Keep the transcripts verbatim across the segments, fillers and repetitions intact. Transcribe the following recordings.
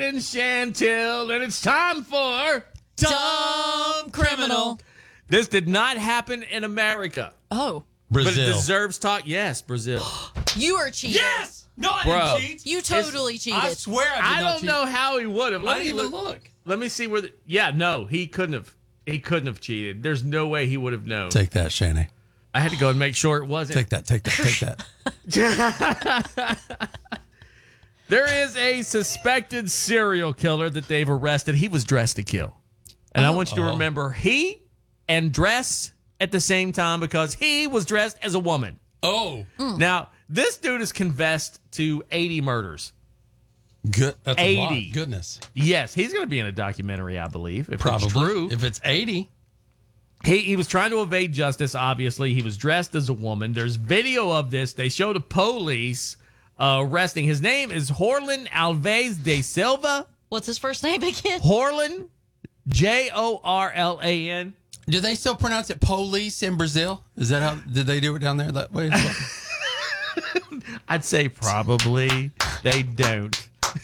and Chantel, and it's time for Dumb Criminal. This did not happen in America, Oh, but it Brazil. deserves talk. Yes, Brazil. you are cheating. Yes! No, I Bro. didn't cheat. You totally cheated. I swear I did I not don't cheat. know how he would have. I Let me didn't even look. look. Let me see where. The, yeah, no, he couldn't have. He couldn't have cheated. There's no way he would have known. Take that, Shani. I had to go and make sure it wasn't. Take that, take that, take that. There is a suspected serial killer that they've arrested. He was dressed to kill. And I want you to Oh. remember he and dress at the same time because he was dressed as a woman. Oh, Now, this dude has confessed to eighty murders. good. That's a lot. eighty. Goodness. Yes, he's going to be in a documentary, I believe, if Probably. it's true. If it's eighty. He, he was trying to evade justice, obviously. He was dressed as a woman. There's video of this. They show the police uh, arresting. His name is Horlin Alves de Silva. What's his first name again? Horlin, J O R L A N. Do they still pronounce it police in Brazil? Is that how, did they do it down there that way? I'd say probably they don't.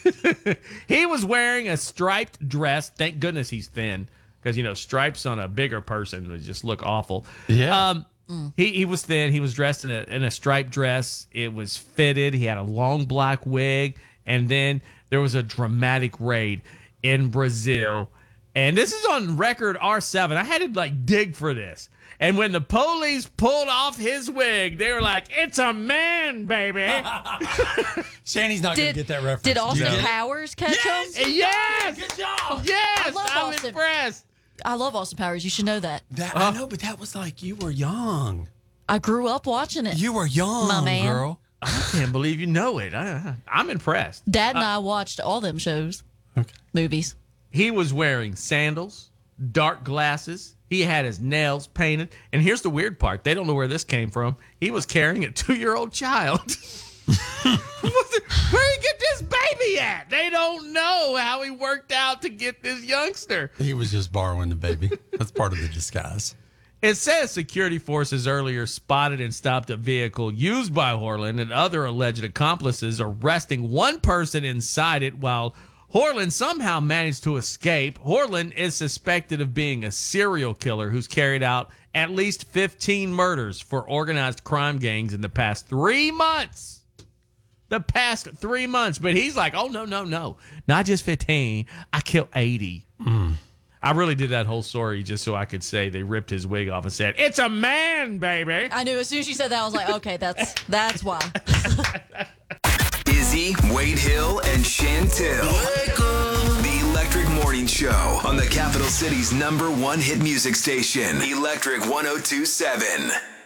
He was wearing a striped dress. Thank goodness he's thin because, you know, stripes on a bigger person would just look awful. Yeah. Um, he, he was thin. He was dressed in a, in a striped dress. It was fitted. He had a long black wig. And then there was a dramatic raid in Brazil. And this is on record R seven. I had to like dig for this. And when the police pulled off his wig, they were like, "It's a man, baby." Shani's not going to Did, get that reference. did Austin You get it? Powers catch Yes! him? Yes. Good job. Yes. I love I'm Austin. impressed. I love Austin Powers. You should know that. That, I know, but that was like you were young. I grew up watching it. You were young, My man. girl. I can't believe you know it. I, I'm impressed. Dad and I watched all them shows, Okay. movies. He was wearing sandals, dark glasses. He had his nails painted. And here's the weird part. They don't know where this came from. He was carrying a two-year-old child. Where he get this baby at? They don't know how he worked out to get this youngster. He was just borrowing the baby. That's part of the disguise. It says security forces earlier spotted and stopped a vehicle used by Horlin and other alleged accomplices, arresting one person inside it while Horlin somehow managed to escape. Horlin is suspected of being a serial killer who's carried out at least fifteen murders for organized crime gangs in the past three months. The past three months. But he's like, oh, no, no, no. Not just fifteen. I killed eighty. I really did that whole story just so I could say they ripped his wig off and said, "It's a man, baby." I knew as soon as you said that, I was like, okay, that's that's why. Izzy, Wade Hill, and Chantel. The Electric Morning Show on the Capital City's number one hit music station, Electric one oh two point seven.